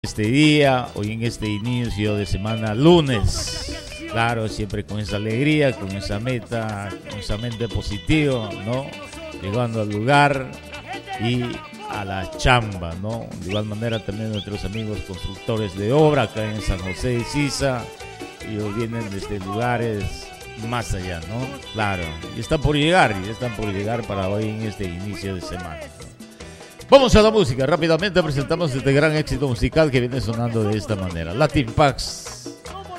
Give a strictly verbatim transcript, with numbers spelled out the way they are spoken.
Este día, hoy en este inicio de semana, lunes, claro, siempre con esa alegría, con esa meta, con esa mente positiva, ¿no? Llegando al lugar y a la chamba, ¿no? De igual manera también nuestros amigos constructores de obra acá en San José de Sisa, ellos vienen desde lugares más allá, ¿no? Claro, y están por llegar, y están por llegar para hoy en este inicio de semana. Vamos a la música, rápidamente presentamos este gran éxito musical que viene sonando de esta manera, Latin Pax